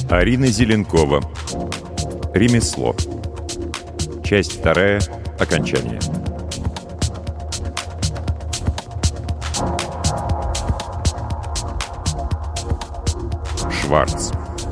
Арина Зеленкова. Ремесло. Часть 2. Окончание. Шварц.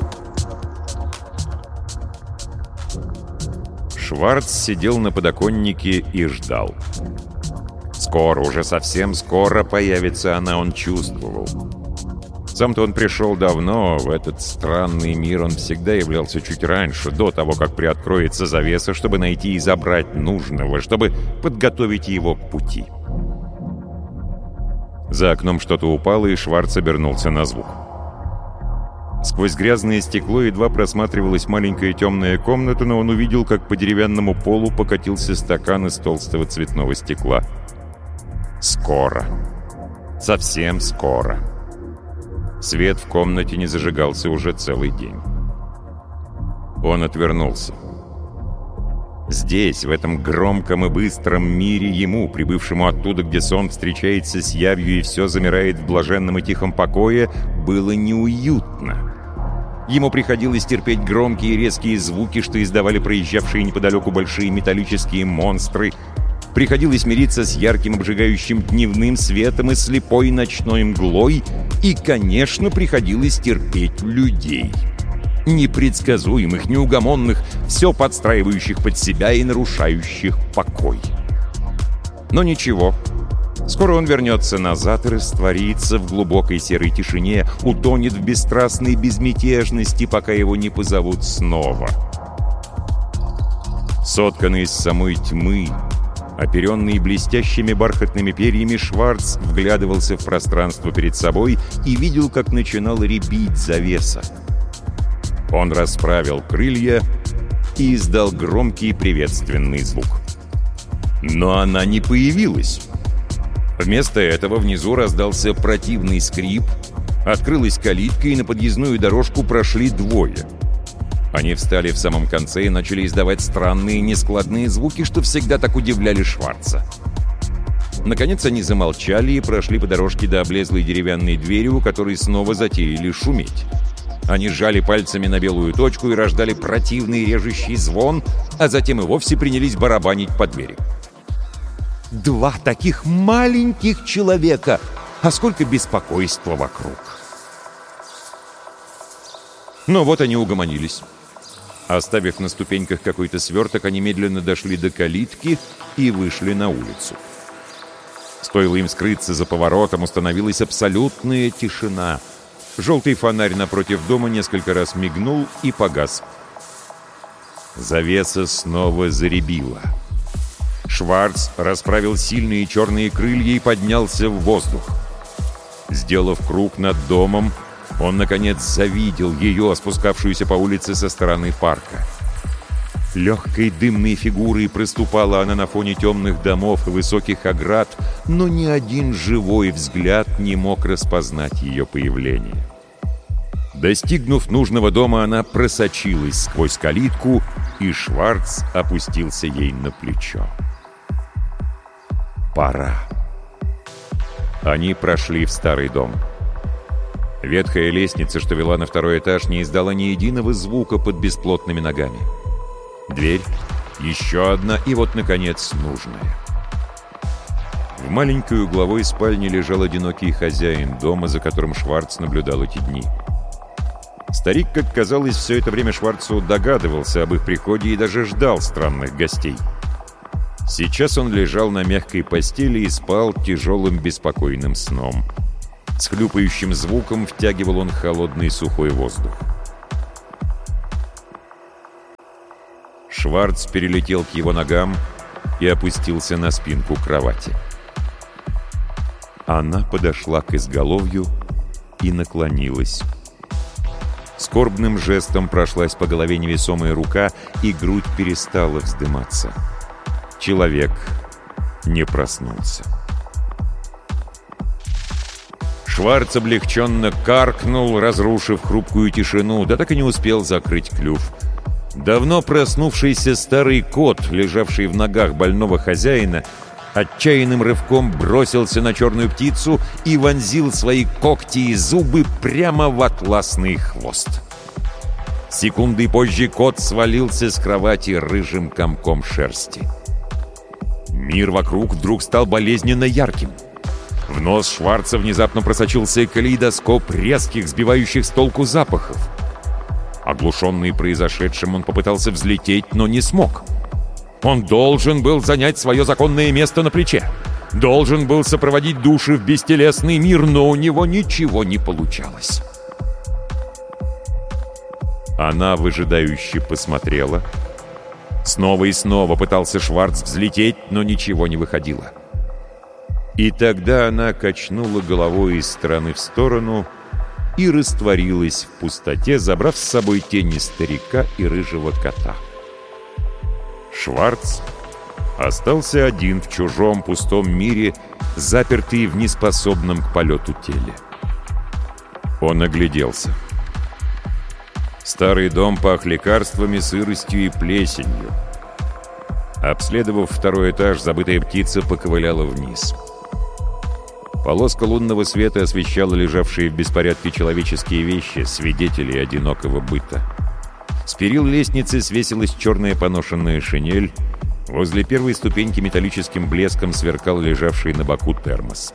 Шварц сидел на подоконнике и ждал. Скоро, уже совсем скоро появится она, он чувствовал. Сам-то он пришел давно, в этот странный мир он всегда являлся чуть раньше, до того, как приоткроется завеса, чтобы найти и забрать нужного, чтобы подготовить его к пути. За окном что-то упало, и Шварц обернулся на звук. Сквозь грязное стекло едва просматривалась маленькая темная комната, но он увидел, как по деревянному полу покатился стакан из толстого цветного стекла. Скоро. Совсем скоро. Свет в комнате не зажигался уже целый день. Он отвернулся. Здесь, в этом громком и быстром мире, ему, прибывшему оттуда, где сон встречается с явью и все замирает в блаженном и тихом покое, было неуютно. Ему приходилось терпеть громкие и резкие звуки, что издавали проезжавшие неподалеку большие металлические монстры. Приходилось мириться с ярким обжигающим дневным светом и слепой ночной мглой. И, конечно, приходилось терпеть людей. Непредсказуемых, неугомонных, все подстраивающих под себя и нарушающих покой. Но ничего. Скоро он вернется назад и растворится в глубокой серой тишине, утонет в бесстрастной безмятежности, пока его не позовут снова. Сотканный из самой тьмы, оперенный блестящими бархатными перьями, Шварц вглядывался в пространство перед собой и видел, как начинала рябить завеса. Он расправил крылья и издал громкий приветственный звук. Но она не появилась. Вместо этого внизу раздался противный скрип, открылась калитка, и на подъездную дорожку прошли двое. Они встали в самом конце и начали издавать странные нескладные звуки, что всегда так удивляли Шварца. Наконец они замолчали и прошли по дорожке до облезлой деревянной двери, у которой снова затеяли шуметь. Они сжали пальцами на белую точку и рождали противный режущий звон, а затем и вовсе принялись барабанить по двери. Два таких маленьких человека, а сколько беспокойства вокруг. Но вот они угомонились. Оставив на ступеньках какой-то сверток, они медленно дошли до калитки и вышли на улицу. Стоило им скрыться за поворотом, установилась абсолютная тишина. Желтый фонарь напротив дома несколько раз мигнул и погас. Завеса снова зарябила. Шварц расправил сильные черные крылья и поднялся в воздух. Сделав круг над домом, он, наконец, завидел ее, спускавшуюся по улице со стороны парка. Легкой дымной фигурой проступала она на фоне темных домов и высоких оград, но ни один живой взгляд не мог распознать ее появление. Достигнув нужного дома, она просочилась сквозь калитку, и Шварц опустился ей на плечо. Пора. Они прошли в старый дом. Ветхая лестница, что вела на второй этаж, не издала ни единого звука под бесплотными ногами. Дверь, еще одна, и вот, наконец, нужная. В маленькой угловой спальне лежал одинокий хозяин дома, за которым Шварц наблюдал эти дни. Старик, как казалось, все это время Шварцу догадывался об их приходе и даже ждал странных гостей. Сейчас он лежал на мягкой постели и спал тяжелым беспокойным сном. С хлюпающим звуком втягивал он холодный сухой воздух. Шварц перелетел к его ногам и опустился на спинку кровати. Она подошла к изголовью и наклонилась. Скорбным жестом прошлась по голове невесомая рука, и грудь перестала вздыматься. Человек не проснулся. Шварц облегченно каркнул, разрушив хрупкую тишину, да так и не успел закрыть клюв. Давно проснувшийся старый кот, лежавший в ногах больного хозяина, отчаянным рывком бросился на черную птицу и вонзил свои когти и зубы прямо в атласный хвост. Секунды позже кот свалился с кровати рыжим комком шерсти. Мир вокруг вдруг стал болезненно ярким. В нос Шварца внезапно просочился калейдоскоп резких, сбивающих с толку запахов. Оглушенный произошедшим, он попытался взлететь, но не смог. Он должен был занять свое законное место на плече. Должен был сопроводить души в бестелесный мир, но у него ничего не получалось. Она выжидающе посмотрела. Снова и снова пытался Шварц взлететь, но ничего не выходило. И тогда она качнула головой из стороны в сторону и растворилась в пустоте, забрав с собой тени старика и рыжего кота. Шварц остался один в чужом пустом мире, запертый в неспособном к полету теле. Он огляделся. Старый дом пах лекарствами, сыростью и плесенью. Обследовав второй этаж, забытая птица поковыляла вниз. Полоска лунного света освещала лежавшие в беспорядке человеческие вещи, свидетели одинокого быта. С перил лестницы свесилась черная поношенная шинель. Возле первой ступеньки металлическим блеском сверкал лежавший на боку термос.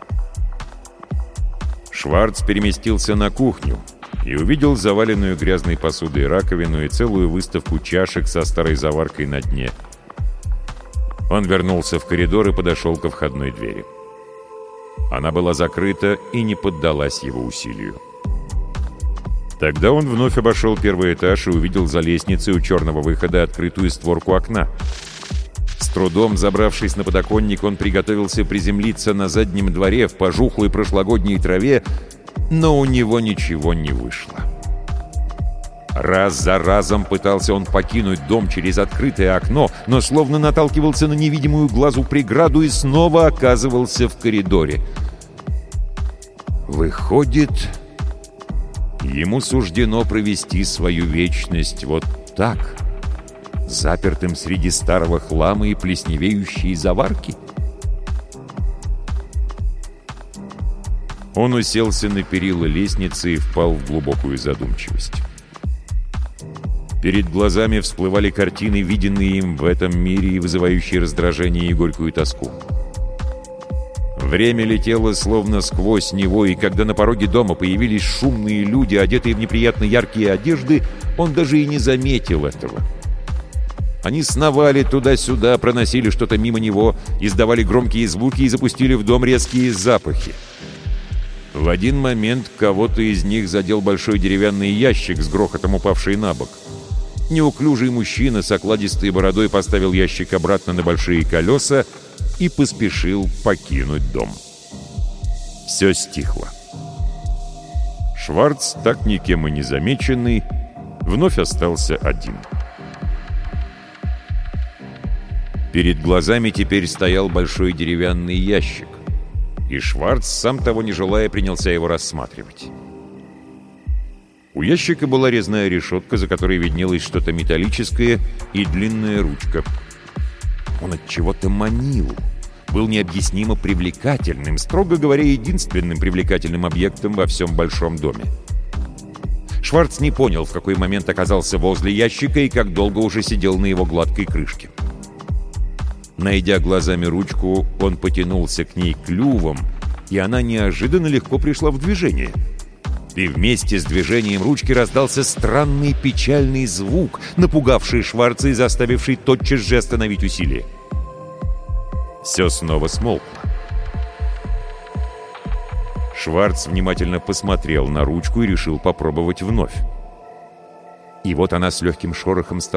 Шварц переместился на кухню и увидел заваленную грязной посудой раковину и целую выставку чашек со старой заваркой на дне. Он вернулся в коридор и подошел ко входной двери. Она была закрыта и не поддалась его усилию. Тогда он вновь обошел первый этаж и увидел за лестницей у черного выхода открытую створку окна. С трудом забравшись на подоконник, он приготовился приземлиться на заднем дворе в пожухлой прошлогодней траве, но у него ничего не вышло. Раз за разом пытался он покинуть дом через открытое окно, но словно наталкивался на невидимую глазу преграду и снова оказывался в коридоре. Выходит, ему суждено провести свою вечность вот так, запертым среди старого хлама и плесневеющей заварки? Он уселся на перила лестницы и впал в глубокую задумчивость. Перед глазами всплывали картины, виденные им в этом мире и вызывающие раздражение и горькую тоску. Время летело словно сквозь него, и когда на пороге дома появились шумные люди, одетые в неприятно яркие одежды, он даже и не заметил этого. Они сновали туда-сюда, проносили что-то мимо него, издавали громкие звуки и запустили в дом резкие запахи. В один момент кого-то из них задел большой деревянный ящик, с грохотом упавший на бок. Неуклюжий мужчина с окладистой бородой поставил ящик обратно на большие колеса и поспешил покинуть дом. Все стихло. Шварц, так никем и не замеченный, вновь остался один. Перед глазами теперь стоял большой деревянный ящик, и Шварц, сам того не желая, принялся его рассматривать. У ящика была резная решетка, за которой виднелось что-то металлическое, и длинная ручка. Он от чего-то манил, был необъяснимо привлекательным, строго говоря, единственным привлекательным объектом во всем большом доме. Шварц не понял, в какой момент оказался возле ящика и как долго уже сидел на его гладкой крышке. Найдя глазами ручку, он потянулся к ней клювом, и она неожиданно легко пришла в движение. И вместе с движением ручки раздался странный печальный звук, напугавший Шварца и заставивший тотчас же остановить усилие. Все снова смолкло. Шварц внимательно посмотрел на ручку и решил попробовать вновь. И вот она с легким шорохом стала